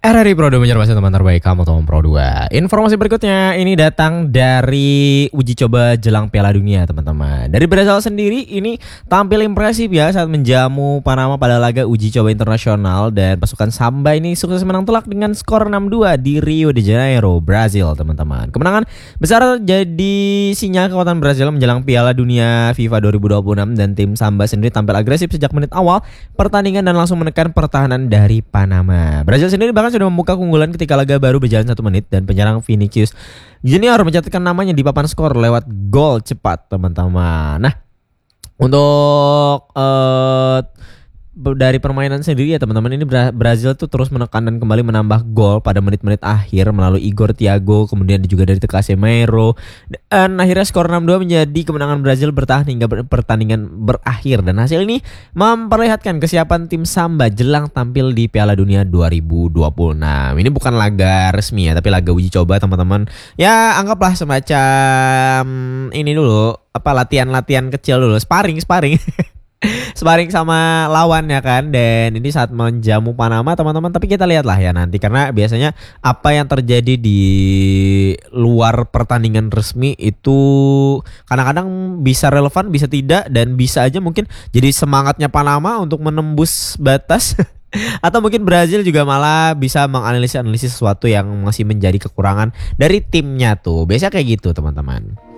RRI Pro 2 menyerahkan teman terbaik kamu Tom Pro 2. Informasi berikutnya ini datang dari uji coba jelang Piala Dunia teman-teman. Dari Brazil sendiri ini tampil impresif ya saat menjamu Panama pada laga uji coba internasional. Dan pasukan Samba ini sukses menang telak dengan skor 6-2 di Rio de Janeiro, Brazil teman-teman. Kemenangan besar jadi sinyal kekuatan Brazil menjelang Piala Dunia FIFA 2026. Dan tim Samba sendiri tampil agresif sejak menit awal pertandingan dan langsung menekan pertahanan dari Panama. Brazil sendiri bahkan sudah membuka keunggulan ketika laga baru berjalan 1 menit dan penyerang Vinicius Junior mencatatkan namanya di papan skor lewat gol cepat teman-teman. Nah, untuk dari permainan sendiri ya teman-teman, ini Brazil tuh terus menekan dan kembali menambah gol pada menit-menit akhir melalui Igor Thiago, kemudian juga dari Casemiro, dan akhirnya skor 6-2 menjadi kemenangan Brazil bertahan hingga pertandingan berakhir. Dan hasil ini memperlihatkan kesiapan tim Samba jelang tampil di Piala Dunia 2026. Ini bukan laga resmi ya, tapi laga uji coba teman-teman. Ya anggaplah semacam ini dulu, latihan-latihan kecil dulu, sparring sparring sama lawan ya kan. Dan ini saat menjamu Panama teman-teman. Tapi kita lihatlah ya nanti, karena biasanya apa yang terjadi di luar pertandingan resmi itu kadang-kadang bisa relevan, bisa tidak, dan bisa aja mungkin jadi semangatnya Panama untuk menembus batas atau mungkin Brazil juga malah bisa menganalisis sesuatu yang masih menjadi kekurangan dari timnya tuh. Biasanya kayak gitu teman-teman.